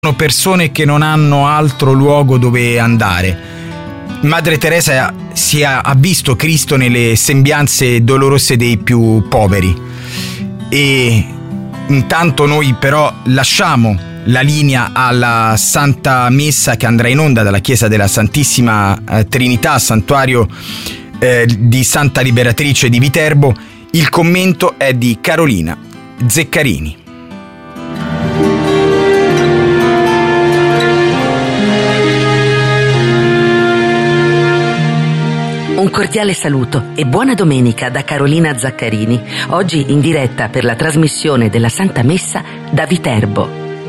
Sono persone che non hanno altro luogo dove andare. Madre Teresa ha visto Cristo nelle sembianze dolorose dei più poveri. E intanto noi però lasciamo la linea alla Santa Messa che andrà in onda dalla Chiesa della Santissima Trinità, santuario di Santa Liberatrice di Viterbo. Il commento è di Carolina Zeccarini. Un cordiale saluto e buona domenica da Carolina Zaccarini, oggi in diretta per la trasmissione della Santa Messa da Viterbo.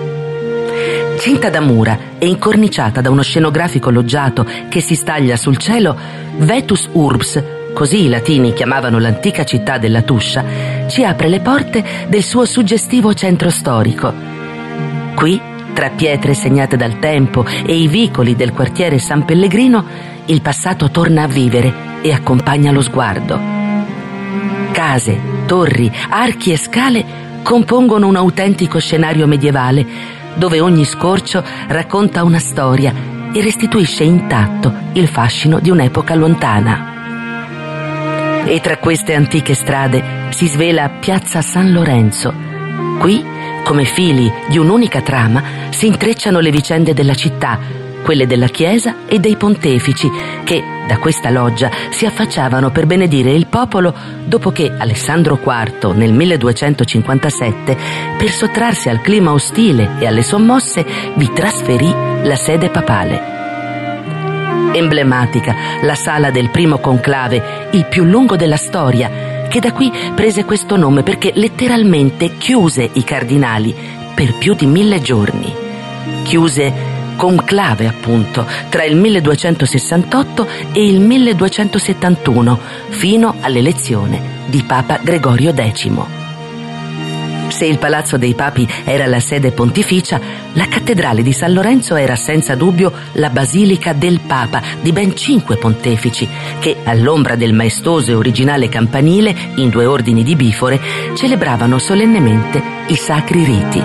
Cinta da mura e incorniciata da uno scenografico loggiato che si staglia sul cielo, Vetus Urbs, così i latini chiamavano l'antica città della Tuscia, ci apre le porte del suo suggestivo centro storico. Qui, tra pietre segnate dal tempo e i vicoli del quartiere San Pellegrino, il passato torna a vivere e accompagna lo sguardo. Case, torri, archi e scale compongono un autentico scenario medievale dove ogni scorcio racconta una storia e restituisce intatto il fascino di un'epoca lontana. E tra queste antiche strade si svela Piazza San Lorenzo. Qui, come fili di un'unica trama, si intrecciano le vicende della città, quelle della Chiesa e dei pontefici, che da questa loggia si affacciavano per benedire il popolo dopo che Alessandro IV, nel 1257, per sottrarsi al clima ostile e alle sommosse, vi trasferì la sede papale. Emblematica la sala del primo conclave, il più lungo della storia, che da qui prese questo nome perché letteralmente chiuse i cardinali per più di 1000 giorni. Chiuse conclave, appunto, tra il 1268 e il 1271, fino all'elezione di Papa Gregorio X. Se il Palazzo dei Papi era la sede pontificia, la cattedrale di San Lorenzo era senza dubbio la basilica del Papa, di ben 5 pontefici, che all'ombra del maestoso e originale campanile, in 2 ordini di bifore, celebravano solennemente i sacri riti.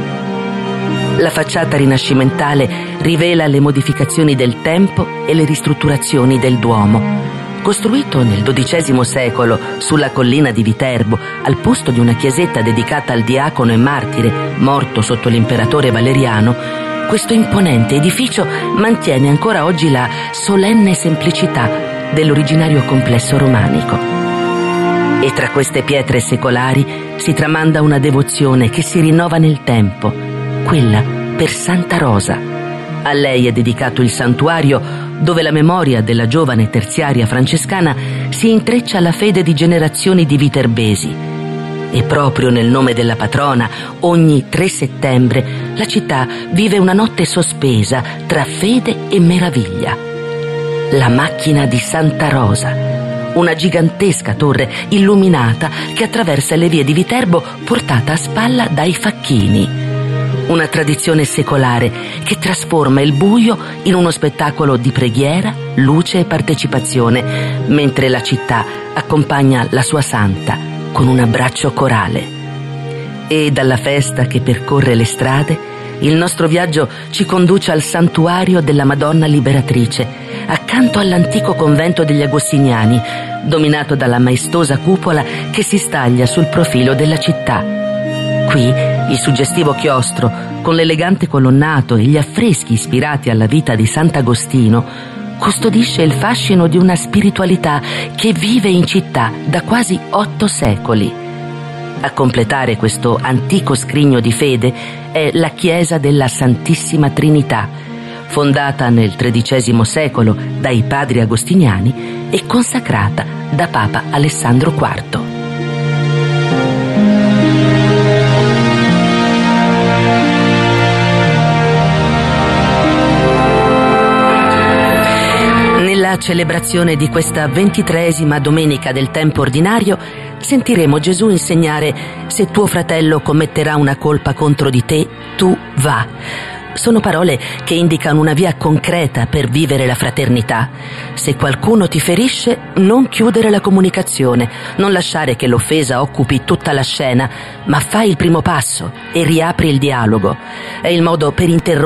La facciata rinascimentale rivela le modificazioni del tempo e le ristrutturazioni del Duomo. Costruito nel XII secolo sulla collina di Viterbo, al posto di una chiesetta dedicata al diacono e martire morto sotto l'imperatore Valeriano, questo imponente edificio mantiene ancora oggi la solenne semplicità dell'originario complesso romanico. E tra queste pietre secolari si tramanda una devozione che si rinnova nel tempo, quella per Santa Rosa. A lei è dedicato il santuario dove la memoria della giovane terziaria francescana si intreccia alla fede di generazioni di viterbesi. E proprio nel nome della patrona, ogni 3 settembre, la città vive una notte sospesa tra fede e meraviglia. La macchina di Santa Rosa, una gigantesca torre illuminata che attraversa le vie di Viterbo portata a spalla dai facchini. Una tradizione secolare che trasforma il buio in uno spettacolo di preghiera, luce e partecipazione, mentre la città accompagna la sua santa con un abbraccio corale. E dalla festa che percorre le strade, il nostro viaggio ci conduce al santuario della Madonna Liberatrice, accanto all'antico convento degli Agostiniani, dominato dalla maestosa cupola che si staglia sul profilo della città. Qui il suggestivo chiostro, con l'elegante colonnato e gli affreschi ispirati alla vita di Sant'Agostino, custodisce il fascino di una spiritualità che vive in città da quasi 8 secoli. A completare questo antico scrigno di fede è la chiesa della Santissima Trinità, fondata nel XIII secolo dai padri agostiniani e consacrata da Papa Alessandro IV. Nella celebrazione di questa 23esima domenica del tempo ordinario sentiremo Gesù insegnare: se tuo fratello commetterà una colpa contro di te, tu va. Sono parole che indicano una via concreta per vivere la fraternità. Se qualcuno ti ferisce, non chiudere la comunicazione, non lasciare che l'offesa occupi tutta la scena, ma fai il primo passo e riapri il dialogo. È il modo per interrompere